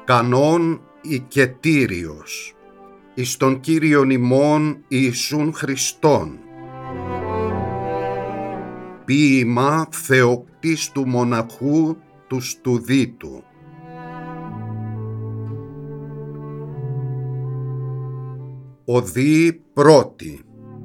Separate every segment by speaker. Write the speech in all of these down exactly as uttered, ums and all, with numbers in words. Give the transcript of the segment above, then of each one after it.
Speaker 1: κανόν οικετήριος, εις τον Κύριον ημών Ιησούν Χριστόν. Ποίημα Θεοκτίστου μοναχού του Στουδίτου. Οδή πρώτη.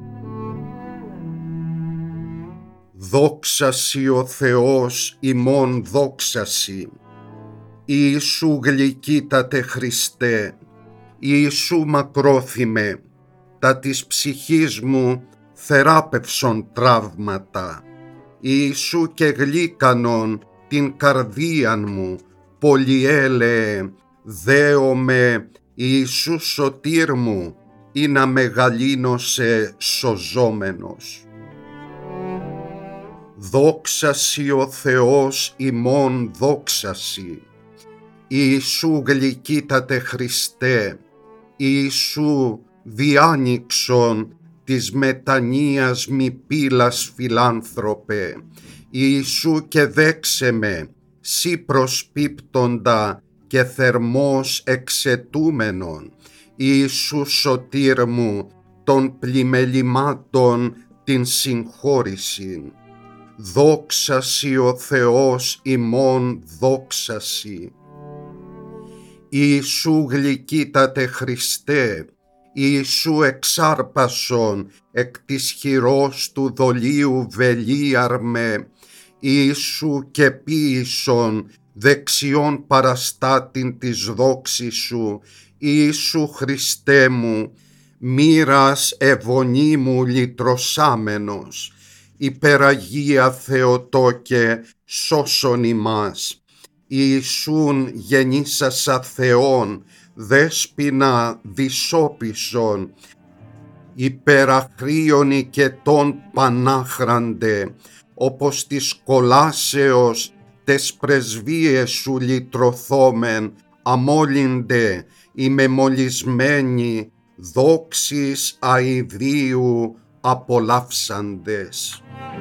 Speaker 1: Δόξασι ο Θεός ημών δόξασι, Ιησού γλυκύτατε Χριστέ, Ιησού μακρόθυμε, τα της ψυχής μου θεράπευσον τραύματα, Ιησού και γλύκανον την καρδίαν μου, πολυέλεε, δέομαι, Ιησού σωτήρ μου, ή να μεγαλύνωσε σωζόμενος. Δόξασι ο Θεός ημών δόξασι, Ιησού γλυκύτατε Χριστέ, Ιησού διάνοιξον της μετανοίας μη πύλας φιλάνθρωπε, Ιησού και δέξε με, σύ προσπίπτοντα και θερμός εξαιτούμενον, Ιησού σωτήρ μου, των πλημελημάτων την συγχώρησιν. Δόξασι ο Θεός ημών δόξασι. Ιησού γλυκύτατε Χριστέ, Ιησού εξάρπασον εκ της χειρός του δολίου βελίαρμε, Ιησού και ποίησον δεξιόν παραστάτην της δόξης σου, Ιησού Χριστέ μου, μοίρας ευωνίμου λυτρωσάμενος, υπεραγία Θεοτόκε σώσον ημάς. Ιησούν γεννήσασα Θεόν, δέσποινα δυσόπισον, υπεραχρίων οικετών πανάχραντε, όπως της κολάσεως τες πρεσβείες σου λυτρωθόμεν, αμόλυντε, ημεμολυσμένοι, δόξης αηδίου απολαύσαντες.